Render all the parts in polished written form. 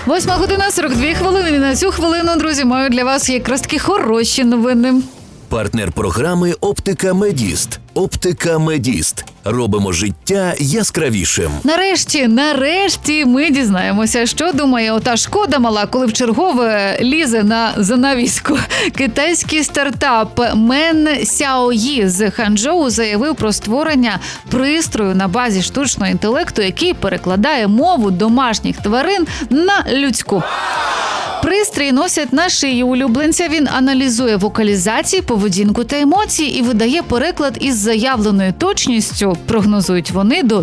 8:42. І на цю хвилину, друзі, маю для вас якраз такі хороші новини. Партнер програми «Оптика Медіст». «Оптика Медіст». Робимо життя яскравішим. Нарешті ми дізнаємося, що думає ота шкода мала, коли вчергове лізе на занавіску. Китайський стартап Мен Сяої з Ханчжоу заявив про створення пристрою на базі штучного інтелекту, який перекладає мову домашніх тварин на людську. Пристрій носять на шиї улюбленця, він аналізує вокалізації, поведінку та емоції і видає переклад із заявленою точністю, прогнозують вони, до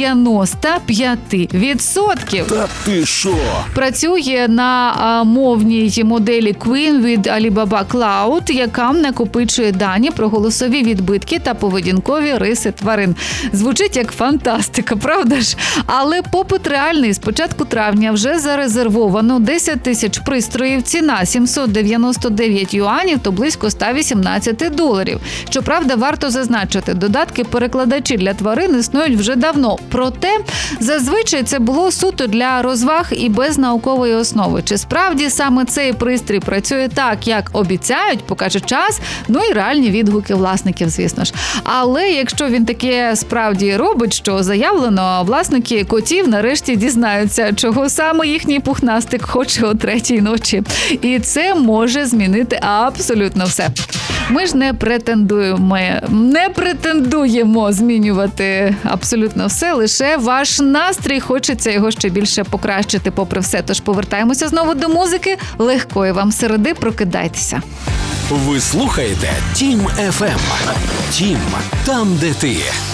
95%. Та ти що? Працює на мовній моделі Queen від Alibaba Cloud, яка накопичує дані про голосові відбитки та поведінкові риси тварин. Звучить як фантастика, правда ж? Але попит реальний. З початку травня вже зарезервовано 10 тисяч пристроїв. Ціна 799 юанів, то близько $118. Щоправда, варто зазначити, додатки-перекладачі для тварин існують вже давно. Проте, зазвичай це було суто для розваг і без наукової основи. Чи справді саме цей пристрій працює так, як обіцяють, покаже час, ну і реальні відгуки власників, звісно ж. Але якщо він таке справді робить, що заявлено, власники котів нарешті дізнаються, чого саме їхній пухнастик хоче о 3-й ночі. І це може змінити абсолютно все. Ми ж не претендуємо змінювати абсолютно все, лише ваш настрій, хочеться його ще більше покращити попри все. Тож повертаємося знову до музики. Легкої вам середи, прокидайтеся. Ви слухаєте Тім FM. Тім, там де ти.